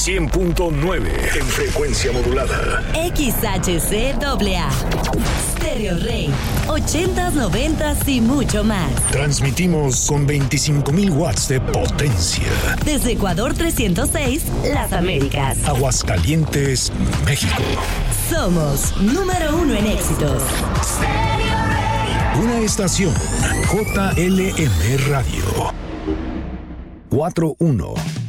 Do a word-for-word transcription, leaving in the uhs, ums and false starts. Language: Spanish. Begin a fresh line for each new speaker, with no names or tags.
cien punto nueve en frecuencia modulada.
X H C A A. Stereo Rey. ochentas, noventas y mucho más.
Transmitimos con veinticinco mil watts de potencia.
Desde Ecuador trescientos seis, Las Américas.
Aguascalientes, México.
Somos número uno en éxitos.
Stereo Rey. Una estación J L M Radio. cuatro uno.